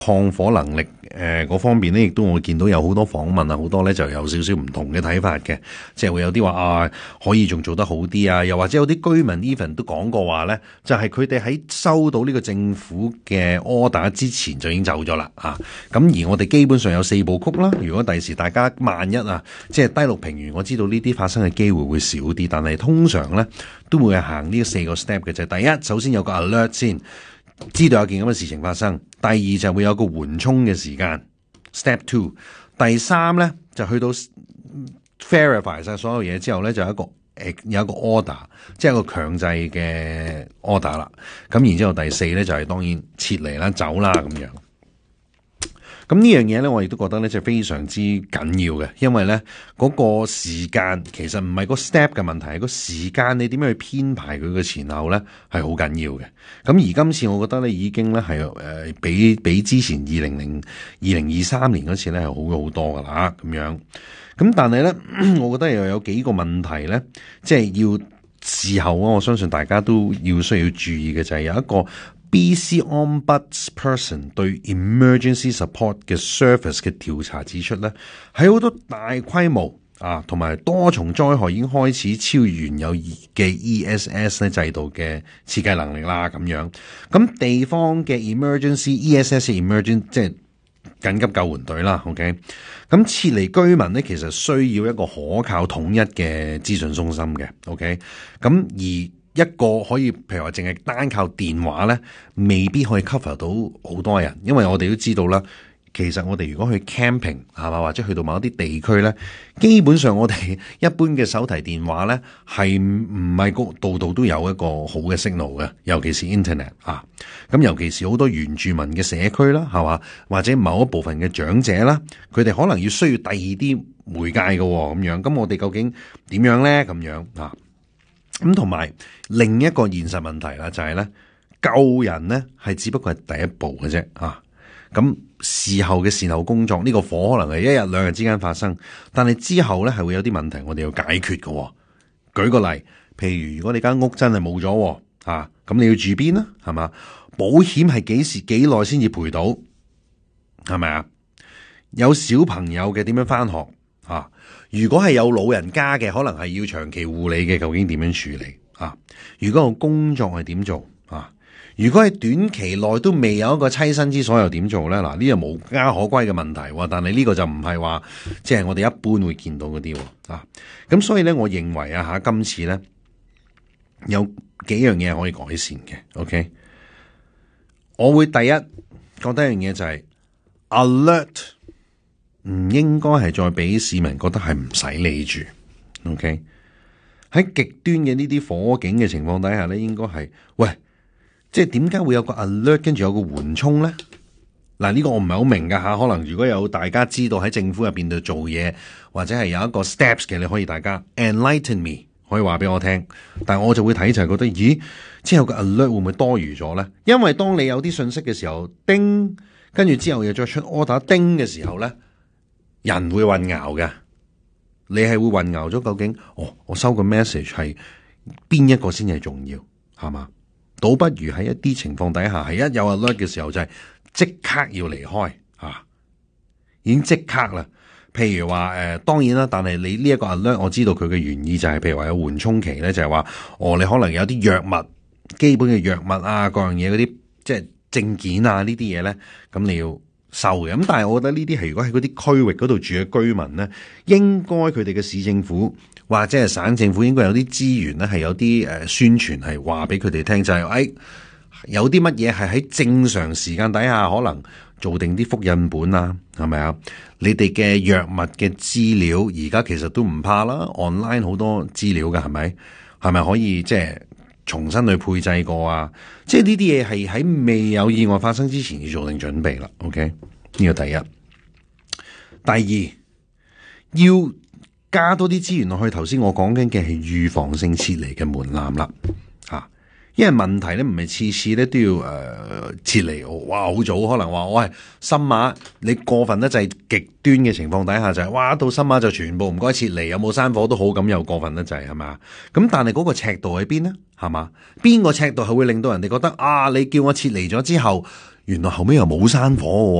抗火能力嗰方面咧，亦都我見到有好多訪問啊，好多咧就有少少唔同嘅睇法嘅，即係會有啲話可以仲做得好啲啊，又或者有啲居民 even 都講過話咧，就係佢哋喺收到呢個政府嘅 order 之前就已經走咗啦啊！咁而我哋基本上有4部曲啦，如果第時大家萬一即係低陸平原，我知道呢啲發生嘅機會會少啲，但係通常咧都會行呢4個 step 嘅啫。第一，首先有個 alert 先。知道有件咁嘅事情發生，第二就會有個緩衝嘅時間 ，Step 2，第三咧就去到 verify 晒所有嘢之後咧，就有一個 order， 即係一個強制嘅 order 啦。咁然之後第四咧就係當然撤離啦、走啦咁樣。咁呢樣嘢咧，我亦都覺得咧，就非常之緊要嘅，因為咧嗰個時間其實唔係個 step 嘅問題，係個時間你點樣去編排佢嘅前後咧係好緊要嘅。咁而今次我覺得咧已經咧係比之前2023年嗰次咧係好咗好多噶啦咁樣。咁但係咧，我覺得又有幾個問題咧，即係要事後我相信大家都需要注意嘅就係有一個。BC Ombudsperson 對 Emergency Support 嘅 Service 嘅調查指出咧，喺好多大規模同埋多重災害已經開始超越原有嘅 ESS 咧制度嘅設計能力啦咁樣。咁地方嘅 ESS Emergency 即係緊急救援隊啦 ，OK。咁撤離居民咧，其實需要一個可靠統一嘅資訊中心嘅 ，OK。咁而一個可以，譬如話淨係單靠電話咧，未必可以 cover 到好多人，因為我哋都知道啦。其實我哋如果去 camping 係嘛，或者去到某一啲地區咧，基本上我哋一般嘅手提電話咧係唔係度度都有一個好嘅 signal 嘅，尤其是 internet 啊。咁尤其是好多原住民嘅社區啦，係嘛，或者某一部分嘅長者啦，佢哋可能要需要第二啲媒介嘅咁樣。咁我哋究竟點樣咧？咁樣啊？咁同埋另一個現實問題啦，就係咧救人咧係只不過係第一步嘅啫啊！咁事後嘅善後工作，呢個火可能係1日2日之間發生，但係之後咧係會有啲問題，我哋要解決嘅。舉個例，譬如如果你間屋真係冇咗咁你要住邊啦？係嘛？保險係幾耐先至賠到？係咪啊？有小朋友嘅點樣返學？如果係有老人家嘅，可能係要長期護理嘅，究竟點樣處理如果個工作係點做如果係短期內都未有一個棲身之所，又點做咧？嗱，呢個無家可歸嘅問題，但係呢個就唔係話即係我哋一般會見到嗰啲咁所以咧，我認為今次咧有幾樣嘢可以改善嘅。OK， 我會第一覺得一樣嘢就係 alert。唔應該係再俾市民覺得係唔使理住 ，OK？ 喺極端嘅呢啲火警嘅情況底下咧，應該係喂，即係點解會有個 alert 跟住有個緩衝咧？嗱，呢個我唔係好明噶可能如果有大家知道喺政府入邊度做嘢，或者係有一個 steps 嘅，你可以大家 enlighten me， 可以話俾我聽。但係我就會睇就係覺得，咦，之後個 alert 會唔會多餘咗咧？因為當你有啲信息嘅時候，叮，跟住之後又再出 order 叮嘅時候咧。人會混淆嘅，你係會混淆咗究竟我收個 message 係邊一個先係重要係嘛？倒不如喺一啲情況底下係一有 alert 嘅時候就係即刻要離開已經即刻啦。譬如話當然啦，但係你呢一個 alert 我知道佢嘅原意就係譬如話有緩衝期咧，就係話你可能有啲藥物基本嘅藥物各樣嘢嗰啲即係證件呢啲嘢咧，咁你要收嘅。咁但係我覺得呢啲係如果喺嗰啲區域嗰度住嘅居民咧，應該佢哋嘅市政府或者係省政府應該有啲資源咧，係有啲宣傳係話俾佢哋聽，就係有啲乜嘢係喺正常時間底下可能做定啲複印本係咪啊？你哋嘅藥物嘅資料而家其實都唔怕啦 ，online 好多資料㗎，係咪？係咪可以即係重新去配製過即係呢啲嘢係喺未有意外發生之前要做定準備啦。OK， 呢個第一。第二，要加多啲資源落去。頭先我講緊嘅係預防性撤離嘅門檻啦。因為問題咧唔係次次咧都要撤離。哇，好早可能話我係深馬，你過分得滯極端嘅情況底下就係哇到深馬就全部唔該撤離，有冇山火都好，咁又過分得滯係嘛？咁但係嗰個尺度喺邊呢？係嘛？邊個尺度係會令到人哋覺得你叫我撤離咗之後， 原來後尾又冇山火喎。